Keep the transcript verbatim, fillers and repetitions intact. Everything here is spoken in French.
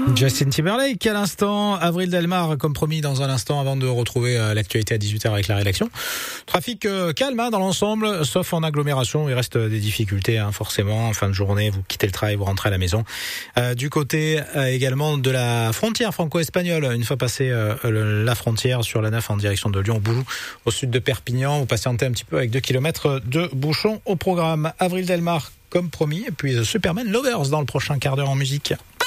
Justin Timberlake à l'instant, Avril Delmar comme promis dans un instant avant de retrouver euh, l'actualité à dix-huit heures avec la rédaction. Trafic euh, calme hein, dans l'ensemble, sauf en agglomération, il reste euh, des difficultés hein, forcément, en fin de journée, vous quittez le travail, vous rentrez à la maison. Euh, du côté euh, également de la frontière franco-espagnole, une fois passé euh, le, la frontière sur la neuf en direction de Lyon, au Boulou, au sud de Perpignan, vous patientez un petit peu avec deux kilomètres de bouchons au programme. Avril Delmar comme promis, et puis The Superman Lovers dans le prochain quart d'heure en musique.